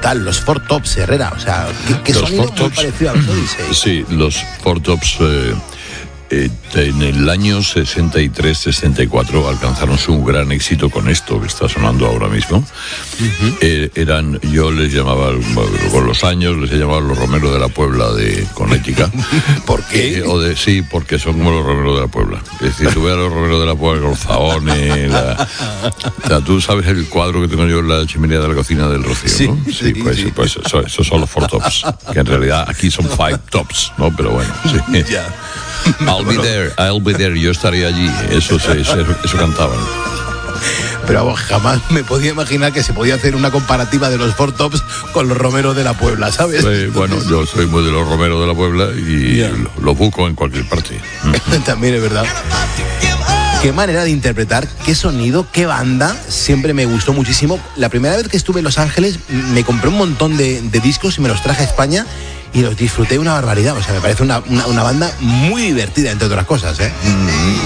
brutal. Los Four Tops, Herrera, o sea, que sonido muy parecido a los Odyssey. Sí, los Four Tops en el año 63-64 alcanzaron su gran éxito con esto que está sonando ahora mismo. Yo les llamaba, con los años, les he llamado los Romeros de la Puebla de Connecticut. ¿Por qué? Sí, porque son como los Romeros de la Puebla. Es decir, tú ves a los Romeros de la Puebla con los zahones, o sea, tú sabes el cuadro que tengo yo en la chimenea de la cocina del Rocío, sí, ¿no? Sí, pues esos son los Four Tops, que en realidad aquí son Five Tops, ¿no? Pero bueno, sí. Ya. I'll be there, yo estaré allí. Eso cantaban. Pero jamás me podía imaginar que se podía hacer una comparativa de los Four Tops con los Romeros de la Puebla, ¿sabes? Bueno, yo soy muy de los Romeros de la Puebla y los busco en cualquier parte. También es verdad. Qué manera de interpretar, qué sonido, qué banda, siempre me gustó muchísimo. La primera vez que estuve en Los Ángeles me compré un montón de discos y me los traje a España y los disfruté una barbaridad. O sea, me parece una banda muy divertida, entre otras cosas, ¿eh?